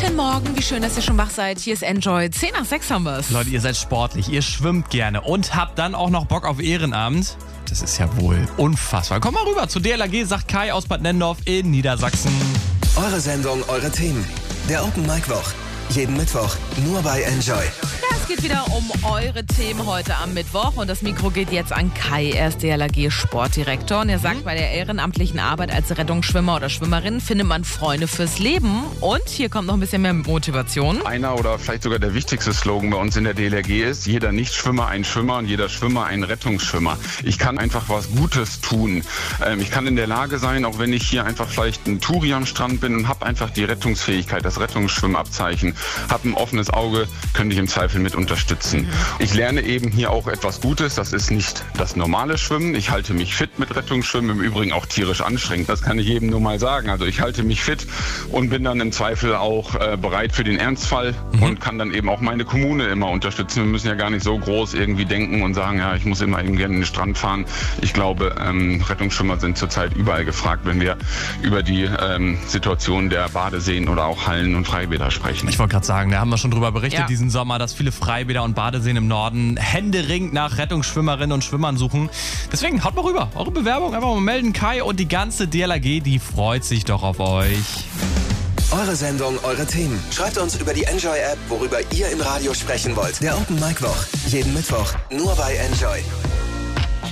Guten Morgen, wie schön, dass ihr schon wach seid. Hier ist Enjoy. 10 nach 6 haben wir's. Leute, ihr seid sportlich, ihr schwimmt gerne und habt dann auch noch Bock auf Ehrenamt. Das ist ja wohl unfassbar. Komm mal rüber zu DLRG, sagt Kai aus Bad Nennendorf in Niedersachsen. Eure Sendung, eure Themen. Der Open Mic Woch. Jeden Mittwoch nur bei Enjoy. Ja, es geht wieder um eure Themen heute am Mittwoch und das Mikro geht jetzt an Kai. Er ist DLRG-Sportdirektor und er sagt, bei der ehrenamtlichen Arbeit als Rettungsschwimmer oder Schwimmerin findet man Freunde fürs Leben und hier kommt noch ein bisschen mehr Motivation. Einer oder vielleicht sogar der wichtigste Slogan bei uns in der DLRG ist, jeder Nichtschwimmer ein Schwimmer und jeder Schwimmer ein Rettungsschwimmer. Ich kann einfach was Gutes tun. Ich kann in der Lage sein, auch wenn ich hier einfach vielleicht ein Touri am Strand bin und habe einfach die Rettungsfähigkeit, das Rettungsschwimmabzeichen, habe ein offenes Auge, könnte ich im Zweifel mit unterstützen. Ich lerne eben hier auch etwas Gutes. Das ist nicht das normale Schwimmen. Ich halte mich fit mit Rettungsschwimmen, im Übrigen auch tierisch anstrengend. Das kann ich jedem nur mal sagen. Also ich halte mich fit und bin dann im Zweifel auch bereit für den Ernstfall und kann dann eben auch meine Kommune immer unterstützen. Wir müssen ja gar nicht so groß irgendwie denken und sagen, ja, ich muss immer eben gerne in den Strand fahren. Ich glaube, Rettungsschwimmer sind zurzeit überall gefragt, wenn wir über die Situation der Badeseen oder auch Hallen und Freibäder sprechen. Ich wollte gerade sagen, da haben wir schon drüber berichtet Ja. diesen Sommer, dass viele Freibäder und Badeseen im Norden händeringend nach Rettungsschwimmerinnen und Schwimmern suchen. Deswegen haut mal rüber, eure Bewerbung einfach mal melden. Kai und die ganze DLRG, die freut sich doch auf euch. Eure Sendung, eure Themen. Schreibt uns über die Enjoy-App, worüber ihr im Radio sprechen wollt. Der Open Mic Woch. Jeden Mittwoch nur bei Enjoy.